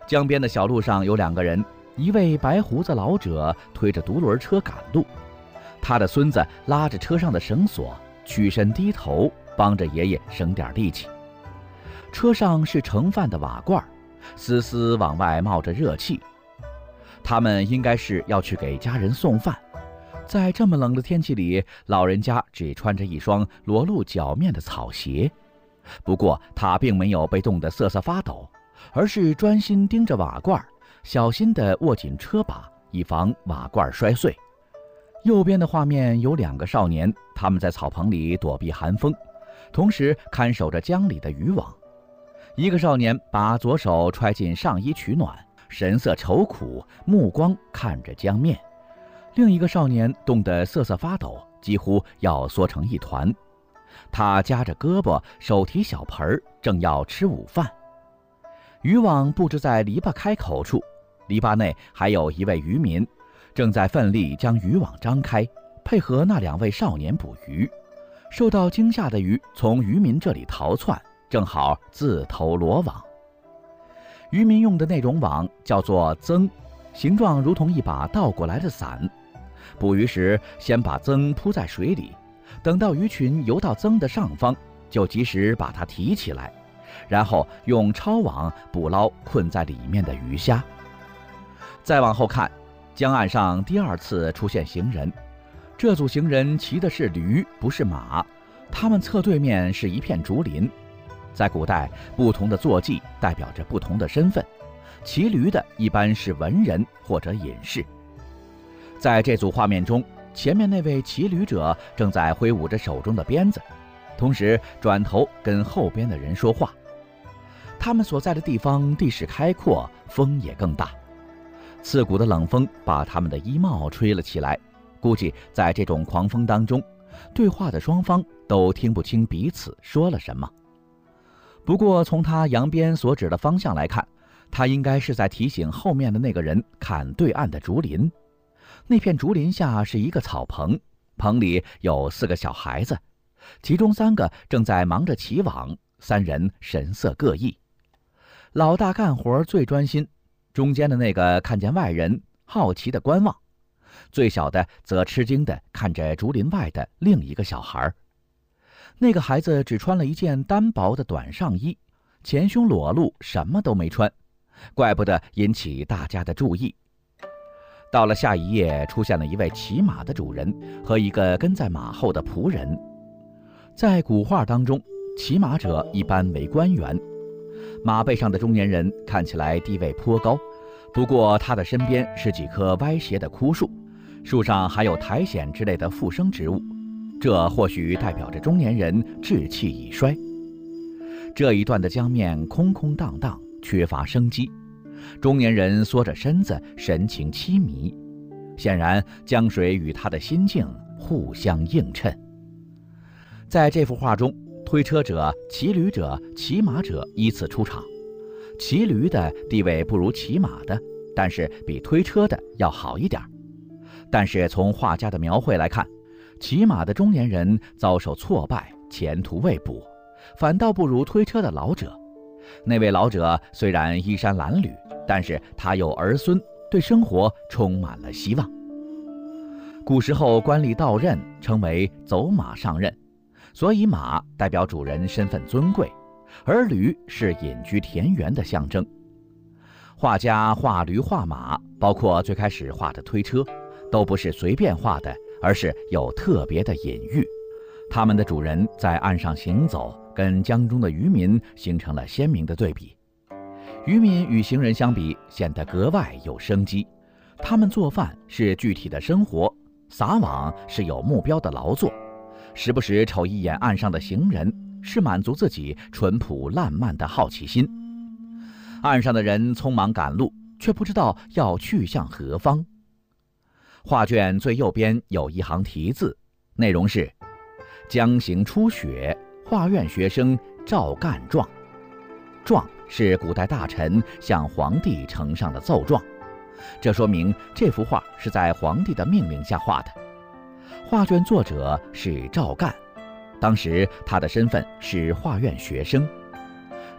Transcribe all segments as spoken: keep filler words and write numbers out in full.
江边的小路上有两个人，一位白胡子老者推着独轮车赶路，他的孙子拉着车上的绳索，屈身低头帮着爷爷省点力气。车上是盛饭的瓦罐，丝丝往外冒着热气。他们应该是要去给家人送饭。在这么冷的天气里，老人家只穿着一双裸露脚面的草鞋。不过他并没有被冻得瑟瑟发抖，而是专心盯着瓦罐，小心地握紧车把，以防瓦罐摔碎。右边的画面有两个少年，他们在草棚里躲避寒风，同时看守着江里的渔网。一个少年把左手揣进上衣取暖，神色愁苦，目光看着江面；另一个少年冻得瑟瑟发抖，几乎要缩成一团。他夹着胳膊，手提小盆，正要吃午饭。渔网布置在篱笆开口处，篱笆内还有一位渔民，正在奋力将渔网张开，配合那两位少年捕鱼。受到惊吓的鱼从渔民这里逃窜，正好自投罗网。渔民用的那种网叫做罾，形状如同一把倒过来的伞。捕鱼时先把罾铺在水里，等到鱼群游到罾的上方，就及时把它提起来，然后用抄网捕捞困在里面的鱼虾。再往后看，江岸上第二次出现行人，这组行人骑的是驴，不是马。他们侧对面是一片竹林。在古代，不同的坐骑代表着不同的身份，骑驴的一般是文人或者隐士。在这组画面中，前面那位骑驴者正在挥舞着手中的鞭子，同时转头跟后边的人说话。他们所在的地方地势开阔，风也更大，刺骨的冷风把他们的衣帽吹了起来。估计在这种狂风当中，对话的双方都听不清彼此说了什么。不过从他扬鞭所指的方向来看，他应该是在提醒后面的那个人看对岸的竹林。那片竹林下是一个草棚，棚里有四个小孩子，其中三个正在忙着起网，三人神色各异。老大干活最专心，中间的那个看见外人，好奇地观望，最小的则吃惊地看着竹林外的另一个小孩。那个孩子只穿了一件单薄的短上衣，前胸裸露，什么都没穿，怪不得引起大家的注意。到了下一页，出现了一位骑马的主人和一个跟在马后的仆人。在古画当中，骑马者一般为官员。马背上的中年人看起来地位颇高，不过他的身边是几棵歪斜的枯树，树上还有苔藓之类的附生植物，这或许代表着中年人志气已衰。这一段的江面空空荡荡，缺乏生机，中年人缩着身子，神情凄迷，显然江水与他的心境互相映衬。在这幅画中，推车者、骑驴者、骑马者依次出场。骑驴的地位不如骑马的，但是比推车的要好一点。但是从画家的描绘来看，骑马的中年人遭受挫败，前途未卜，反倒不如推车的老者。那位老者虽然衣衫褴褛，但是他有儿孙，对生活充满了希望。古时候官吏到任称为走马上任，所以马代表主人身份尊贵，而驴是隐居田园的象征。画家画驴画马，包括最开始画的推车，都不是随便画的，而是有特别的隐喻。他们的主人在岸上行走，跟江中的渔民形成了鲜明的对比。渔民与行人相比，显得格外有生机。他们做饭是具体的生活，撒网是有目标的劳作，时不时瞅一眼岸上的行人，是满足自己淳朴烂漫的好奇心。岸上的人匆忙赶路，却不知道要去向何方。画卷最右边有一行题字，内容是江行初雪，画院学生赵干状。状是古代大臣向皇帝呈上的奏状，这说明这幅画是在皇帝的命令下画的。画卷作者是赵干，当时他的身份是画院学生。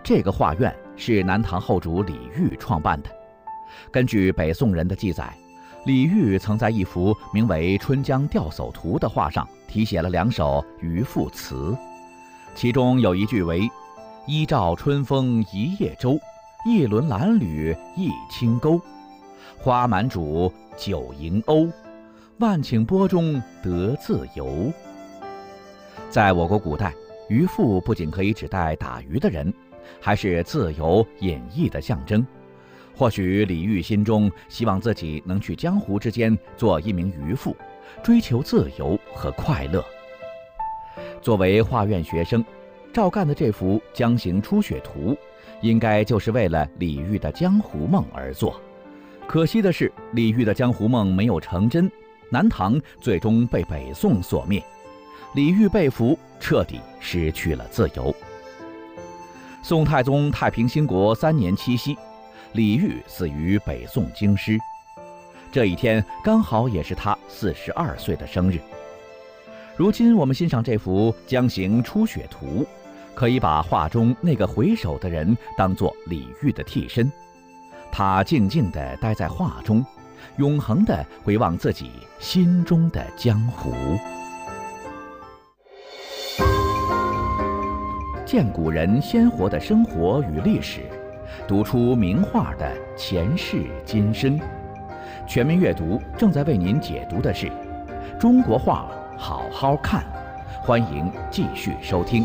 这个画院是南唐后主李煜创办的。根据北宋人的记载，李煜曾在一幅名为《春江钓叟图》的画上题写了两首渔赋词，其中有一句为“一照春风一叶舟，一轮蓝缕一轻钩。花满渚酒盈瓯，万顷波中得自由”。在我国古代，渔父不仅可以指代打鱼的人，还是自由隐逸的象征。或许李煜心中希望自己能去江湖之间做一名渔父，追求自由和快乐。作为画院学生，赵干的这幅《江行初雪图》应该就是为了李煜的江湖梦而作。可惜的是，李煜的江湖梦没有成真，南唐最终被北宋所灭，李煜被俘，彻底失去了自由。宋太宗太平兴国三年七夕，李煜死于北宋京师，这一天刚好也是他四十二岁的生日。如今我们欣赏这幅《江行初雪图》，可以把画中那个回首的人当作李煜的替身，他静静地待在画中，永恒地回望自己心中的江湖。见古人鲜活的生活与历史，读出名画的前世今生。全民阅读正在为您解读的是《中国画好好看》，欢迎继续收听。《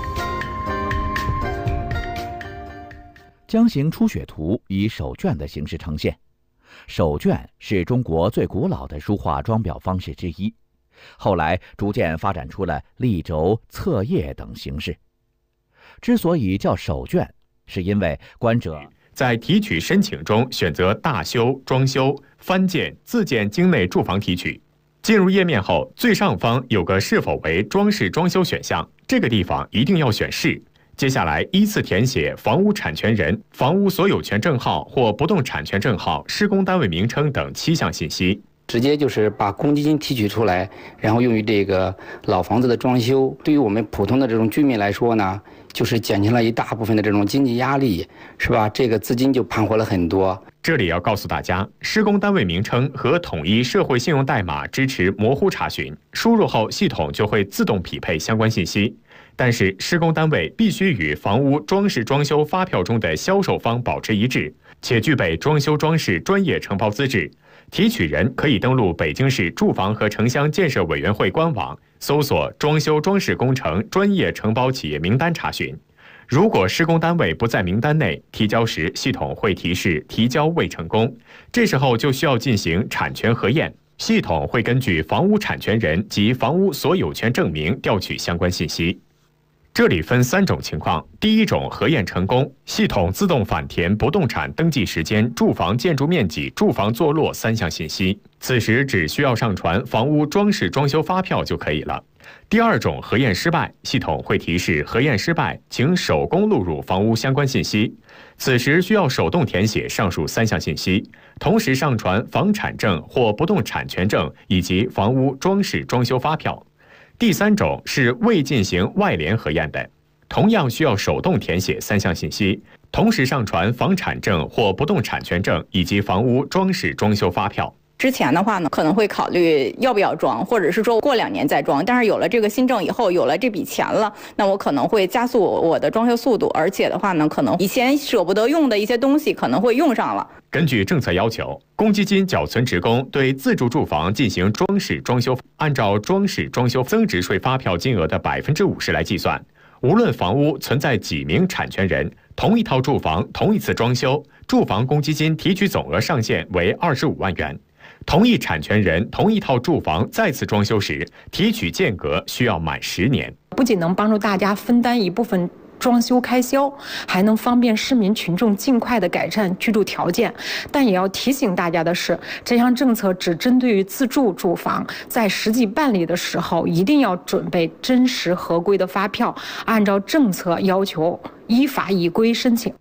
江行初雪图》以手卷的形式呈现，手卷是中国最古老的书画装裱方式之一，后来逐渐发展出了立轴、册页等形式。之所以叫手卷，是因为观者在提取申请中选择大修、装修、翻建、自建境内住房提取。进入页面后，最上方有个是否为装饰装修选项，这个地方一定要选是。接下来依次填写房屋产权人、房屋所有权证号或不动产权证号、施工单位名称等七项信息。 直接就是把公积金提取出来，然后用于这个老房子的装修。对于我们普通的这种居民来说呢，就是减轻了一大部分的这种经济压力，是吧？这个资金就盘活了很多。 这里要告诉大家，施工单位名称和统一社会信用代码支持模糊查询，输入后系统就会自动匹配相关信息。但是施工单位必须与房屋装饰装修发票中的销售方保持一致，且具备装修装饰专业承包资质。提取人可以登录北京市住房和城乡建设委员会官网，搜索装修装饰工程专业承包企业名单查询。如果施工单位不在名单内，提交时系统会提示提交未成功，这时候就需要进行产权核验，系统会根据房屋产权人及房屋所有权证明调取相关信息。这里分三种情况，第一种核验成功，系统自动反填不动产登记时间、住房建筑面积、住房坐落三项信息，此时只需要上传房屋装饰装修发票就可以了。第二种核验失败，系统会提示核验失败，请手工录入房屋相关信息，此时需要手动填写上述三项信息，同时上传房产证或不动产权证以及房屋装饰装修发票。第三种是未进行外联核验的，同样需要手动填写三项信息，同时上传房产证或不动产权证以及房屋装饰装修发票。 之前的话呢，可能会考虑要不要装，或者是说过两年再装。但是有了这个新政以后，有了这笔钱了，那我可能会加速我的装修速度，而且的话呢，可能以前舍不得用的一些东西可能会用上了。 根据政策要求，公积金缴存职工对自住住房进行装饰装修，按照装饰装修增值税发票金额的百分之五十来计算。无论房屋存在几名产权人，同一套住房同一次装修，住房公积金提取总额上限为二十五万元。同一产权人同一套住房再次装修时，提取间隔需要满十年。 不仅能帮助大家分担一部分装修开销，还能方便市民群众尽快的改善居住条件。但也要提醒大家的是，这项政策只针对于自住住房，在实际办理的时候，一定要准备真实合规的发票，按照政策要求依法依规申请。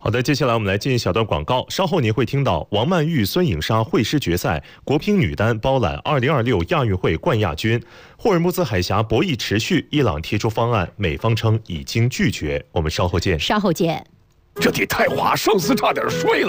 好的，接下来我们来进一小段广告，稍后您会听到王曼玉、孙颖莎会师决赛，国乒女单包揽二零二六亚运会冠亚军。霍尔木兹海峡博弈持续，伊朗提出方案，美方称已经拒绝。我们稍后见。 稍后见。 这底太华，上司差点摔了。